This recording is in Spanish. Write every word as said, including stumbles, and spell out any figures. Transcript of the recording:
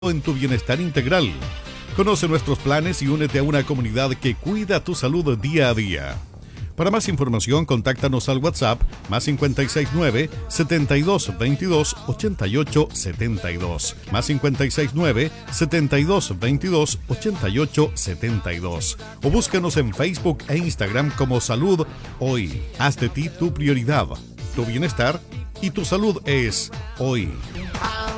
en tu bienestar integral. Conoce nuestros planes y únete a una comunidad que cuida tu salud día a día. Para más información, contáctanos al WhatsApp más cinco seis nueve, setenta y dos, veintidós, ochenta y ocho, setenta y dos, más cinco seis nueve, setenta y dos, veintidós, ochenta y ocho, setenta y dos, o búscanos en Facebook e Instagram como Salud Hoy. Haz de ti tu prioridad. Tu bienestar y tu salud es hoy.